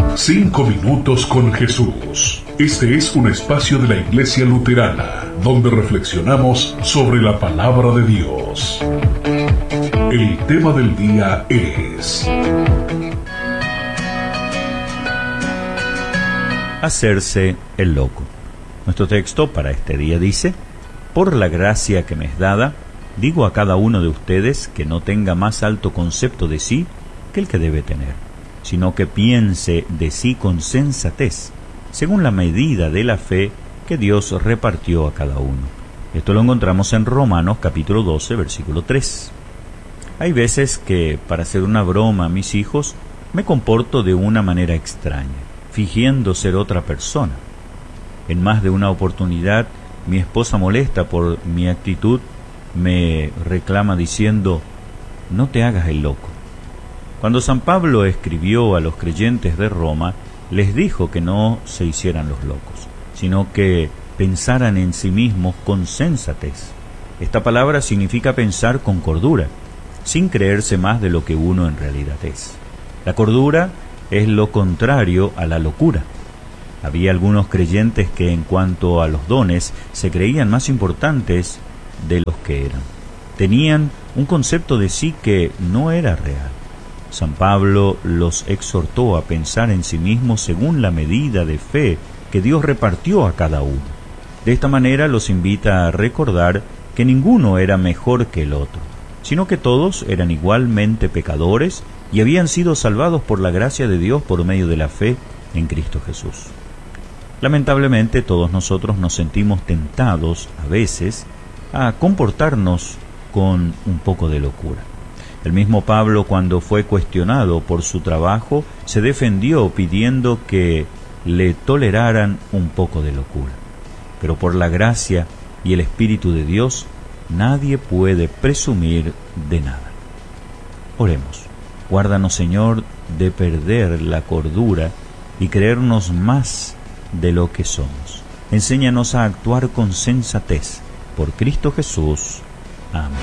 5 minutos con Jesús. Este es un espacio de la Iglesia Luterana, donde reflexionamos sobre la palabra de Dios. El tema del día es hacerse el loco. Nuestro texto para este día dice: por la gracia que me es dada, digo a cada uno de ustedes que no tenga más alto concepto de sí que el que debe tener, sino que piense de sí con sensatez, según la medida de la fe que Dios repartió a cada uno. Esto lo encontramos en Romanos capítulo 12, versículo 3. Hay veces que, para hacer una broma a mis hijos, me comporto de una manera extraña, fingiendo ser otra persona. En más de una oportunidad, mi esposa, molesta por mi actitud, me reclama diciendo: no te hagas el loco. Cuando San Pablo escribió a los creyentes de Roma, les dijo que no se hicieran los locos, sino que pensaran en sí mismos con sensatez. Esta palabra significa pensar con cordura, sin creerse más de lo que uno en realidad es. La cordura es lo contrario a la locura. Había algunos creyentes que, en cuanto a los dones, se creían más importantes de los que eran. Tenían un concepto de sí que no era real. San Pablo los exhortó a pensar en sí mismos según la medida de fe que Dios repartió a cada uno. De esta manera los invita a recordar que ninguno era mejor que el otro, sino que todos eran igualmente pecadores y habían sido salvados por la gracia de Dios por medio de la fe en Cristo Jesús. Lamentablemente todos nosotros nos sentimos tentados a veces a comportarnos con un poco de locura. El mismo Pablo, cuando fue cuestionado por su trabajo, se defendió pidiendo que le toleraran un poco de locura. Pero por la gracia y el Espíritu de Dios, nadie puede presumir de nada. Oremos. Guárdanos, Señor, de perder la cordura y creernos más de lo que somos. Enséñanos a actuar con sensatez. Por Cristo Jesús. Amén.